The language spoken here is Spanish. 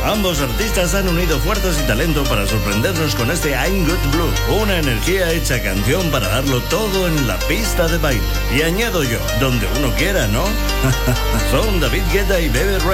Ambos artistas han unido fuerzas y talento para sorprendernos con este I'm Good Blue, una energía hecha canción para darlo todo en la pista de baile. Y añado yo, donde uno quiera, ¿no? Son David Guetta y Bebe Rexha.